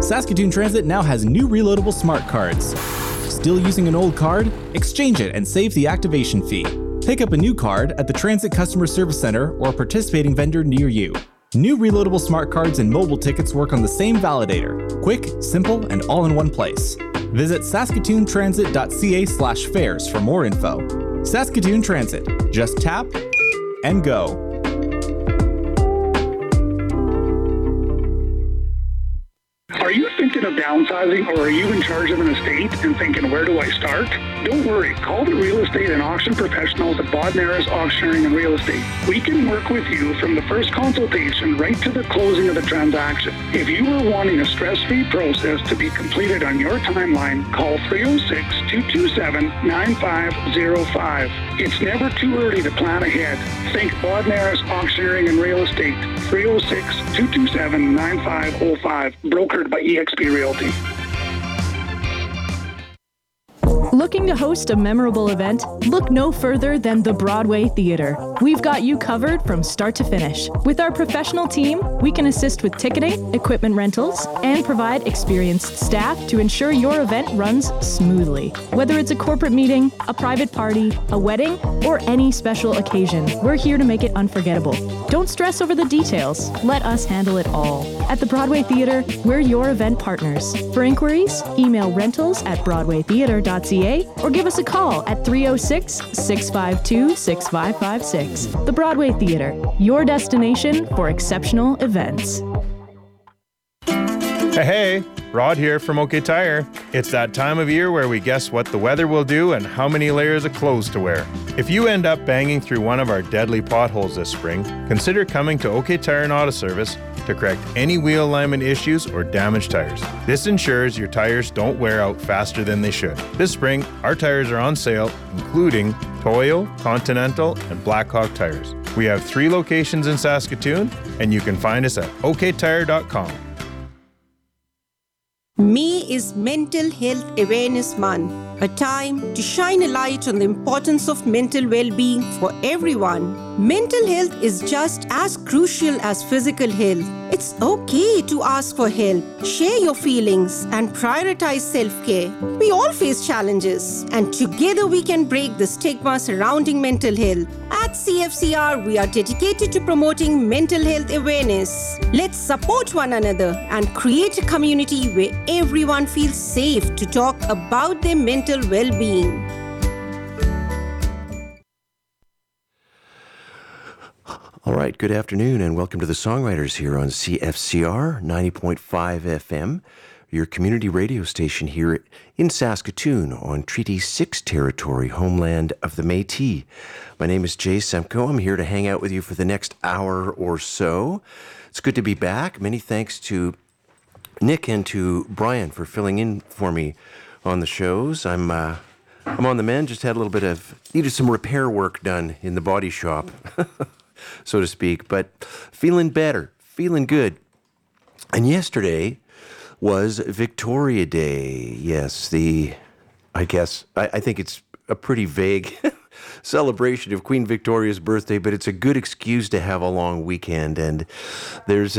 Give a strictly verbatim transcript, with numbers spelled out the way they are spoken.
Saskatoon Transit now has new reloadable smart cards. Still using an old card? Exchange it and save the activation fee. Pick up a new card at the Transit Customer Service Center or a participating vendor near you. New reloadable smart cards and mobile tickets work on the same validator. Quick, simple, and all in one place. Visit saskatoontransit.ca slash fares for more info. Saskatoon Transit. Just tap and go. Are you thinking of downsizing, or are you in charge of an estate and thinking, where do I start? Don't worry. Call the real estate and auction professionals at Bodnaris Auctioneering and Real Estate. We can work with you from the first consultation right to the closing of the transaction. If you are wanting a stress-free process to be completed on your timeline, call three oh six, two two seven, nine five oh five. It's never too early to plan ahead. Think Bodnaris Auctioneering and Real Estate. three oh six, two two seven, nine five oh five. Brokered by E X P Realty. Looking to host a memorable event? Look no further than the Broadway Theatre. We've got you covered from start to finish. With our professional team, we can assist with ticketing, equipment rentals, and provide experienced staff to ensure your event runs smoothly. Whether it's a corporate meeting, a private party, a wedding, or any special occasion, we're here to make it unforgettable. Don't stress over the details. Let us handle it all. At the Broadway Theatre, we're your event partners. For inquiries, email rentals at broadway theatre dot c a or give us a call at three oh six, six five two, six five five six. The Broadway Theatre, your destination for exceptional events. Hey, hey, Rod here from OK Tire. It's that time of year where we guess what the weather will do and how many layers of clothes to wear. If you end up banging through one of our deadly potholes this spring, consider coming to OK Tire and Auto Service to correct any wheel alignment issues or damaged tires. This ensures your tires don't wear out faster than they should. This spring, our tires are on sale, including Toyo, Continental, and Blackhawk tires. We have three locations in Saskatoon, and you can find us at ok tire dot com. May is Mental Health Awareness Month, a time to shine a light on the importance of mental well-being for everyone. Mental health is just as crucial as physical health. It's okay to ask for help, share your feelings, and prioritize self-care. We all face challenges, and together we can break the stigma surrounding mental health. At C F C R, we are dedicated to promoting mental health awareness. Let's support one another and create a community where everyone feels safe to talk about their mental well-being. All right, good afternoon and welcome to the Songwriters here on C F C R ninety point five F M, your community radio station here in Saskatoon on Treaty six territory, homeland of the Métis. My name is Jay Semko. I'm here to hang out with you for the next hour or so. It's good to be back. Many thanks to Nick and to Brian for filling in for me on the shows. I'm uh, I'm on the mend. Just had a little bit of, needed some repair work done in the body shop, so to speak, but feeling better, feeling good. And yesterday was Victoria Day. Yes, the, I guess, I, I think it's a pretty vague celebration of Queen Victoria's birthday, but it's a good excuse to have a long weekend. And there's